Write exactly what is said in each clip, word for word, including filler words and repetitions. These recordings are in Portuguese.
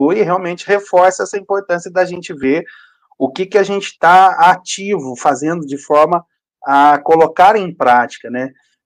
e realmente reforça essa importância da gente ver o que, que a gente está ativo, fazendo de forma a colocar em prática, né?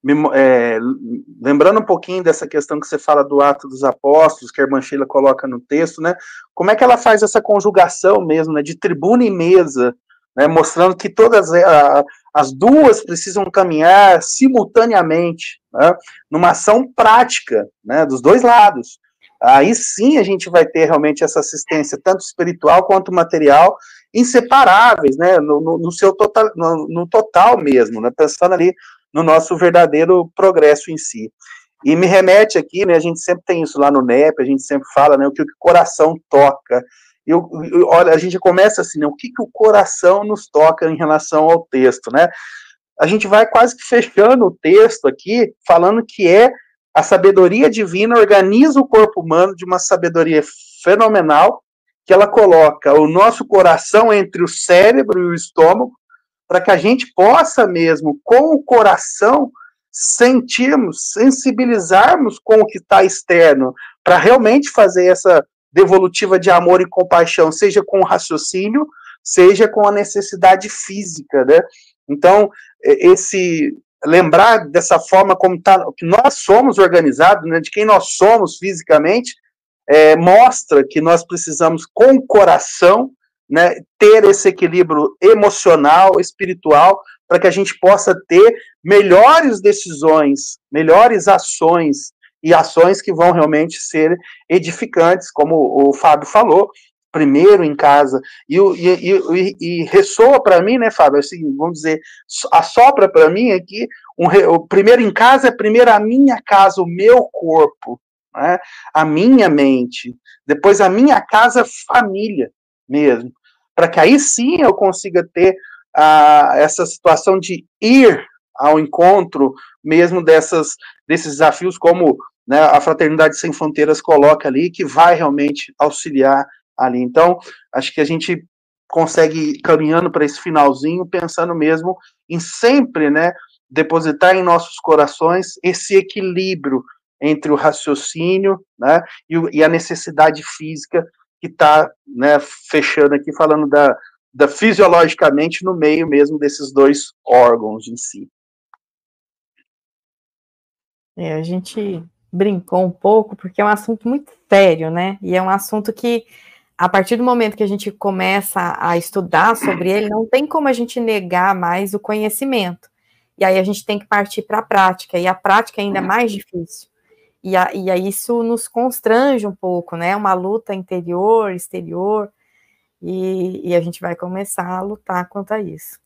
É, lembrando um pouquinho dessa questão que você fala do Atos dos Apóstolos, que a irmã Sheila coloca no texto, né? Como é que ela faz essa conjugação mesmo, né? De tribuna e mesa, né? Mostrando que todas a, as duas precisam caminhar simultaneamente, né? Numa ação prática, né? Dos dois lados. Aí sim a gente vai ter realmente essa assistência, tanto espiritual quanto material, inseparáveis, né? No, no, no seu total, no, no total mesmo, né? Pensando ali no nosso verdadeiro progresso em si. E me remete aqui, né, a gente sempre tem isso lá no N E P, a gente sempre fala, né, o que o coração toca. E eu, eu, olha, a gente começa assim, né, o que, que o coração nos toca em relação ao texto, né? A gente vai quase que fechando o texto aqui, falando que é a sabedoria divina organiza o corpo humano de uma sabedoria fenomenal, que ela coloca o nosso coração entre o cérebro e o estômago, para que a gente possa mesmo, com o coração, sentirmos, sensibilizarmos com o que está externo, para realmente fazer essa devolutiva de amor e compaixão, seja com o raciocínio, seja com a necessidade física, né? Então, esse lembrar dessa forma como tá, que nós somos organizados, né, de quem nós somos fisicamente, é, mostra que nós precisamos, com o coração, né, ter esse equilíbrio emocional, espiritual, para que a gente possa ter melhores decisões, melhores ações, e ações que vão realmente ser edificantes, como o Fábio falou, primeiro em casa, e, e, e, e ressoa para mim, né, Fábio, assim, vamos dizer, assopra para mim aqui, um, o primeiro em casa é primeiro a minha casa, o meu corpo, né, a minha mente, depois a minha casa, família, mesmo, para que aí sim eu consiga ter ah, essa situação de ir ao encontro mesmo dessas, desses desafios, como, né, a Fraternidade Sem Fronteiras coloca ali, que vai realmente auxiliar ali. Então, acho que a gente consegue ir caminhando para esse finalzinho, pensando mesmo em sempre, né, depositar em nossos corações esse equilíbrio entre o raciocínio, né, e, e a necessidade física, que está, né, fechando aqui, falando da, da fisiologicamente no meio mesmo desses dois órgãos em si. É, a gente brincou um pouco, porque é um assunto muito sério, né? E é um assunto que, a partir do momento que a gente começa a estudar sobre ele, não tem como a gente negar mais o conhecimento. E aí a gente tem que partir para a prática, e a prática é ainda mais difícil. E, a, e aí isso nos constrange um pouco, né? Uma luta interior, exterior, e, e a gente vai começar a lutar quanto a isso.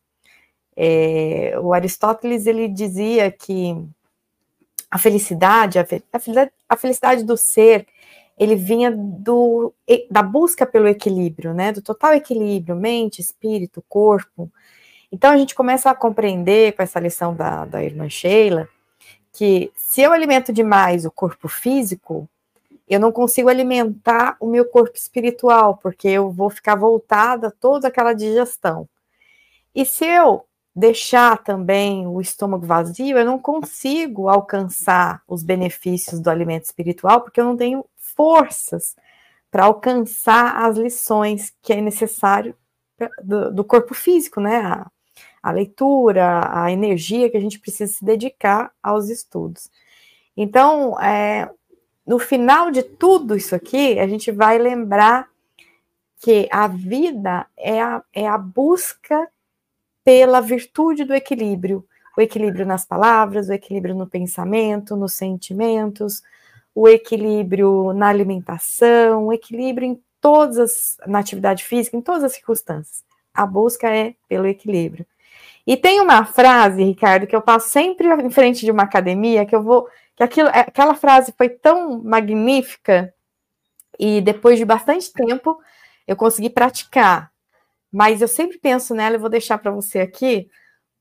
É, o Aristóteles, ele dizia que a felicidade, a, felicidade, a felicidade do ser, ele vinha do, da busca pelo equilíbrio, né? Do total equilíbrio, mente, espírito, corpo. Então a gente começa a compreender com essa lição da, da irmã Sheila, que se eu alimento demais o corpo físico, eu não consigo alimentar o meu corpo espiritual, porque eu vou ficar voltada a toda aquela digestão. E se eu deixar também o estômago vazio, eu não consigo alcançar os benefícios do alimento espiritual, porque eu não tenho forças para alcançar as lições que é necessário do, do corpo físico, né? A, a leitura, a energia que a gente precisa se dedicar aos estudos. Então, é, no final de tudo isso aqui, a gente vai lembrar que a vida é a, é a busca pela virtude do equilíbrio, o equilíbrio nas palavras, o equilíbrio no pensamento, nos sentimentos, o equilíbrio na alimentação, o equilíbrio em todas as, na atividade física, em todas as circunstâncias. A busca é pelo equilíbrio. E tem uma frase, Ricardo, que eu passo sempre em frente de uma academia, que eu vou, que aquilo, aquela frase foi tão magnífica, e depois de bastante tempo eu consegui praticar, mas eu sempre penso nela e vou deixar para você aqui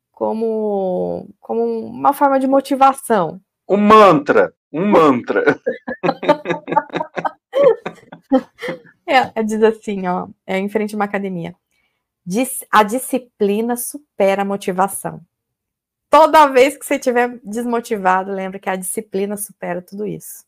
como, como uma forma de motivação. Um mantra, um mantra. É, diz assim, ó, é em frente a uma academia. A disciplina supera a motivação. Toda vez que você estiver desmotivado, lembra que a disciplina supera tudo isso.